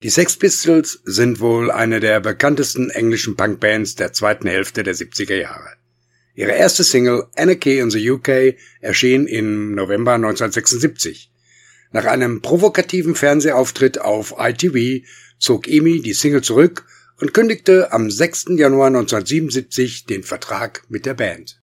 Die Sex Pistols sind wohl eine der bekanntesten englischen Punkbands der zweiten Hälfte der 70er Jahre. Ihre erste Single Anarchy in the UK erschien im November 1976. Nach einem provokativen Fernsehauftritt auf ITV zog EMI die Single zurück und kündigte am 6. Januar 1977 den Vertrag mit der Band.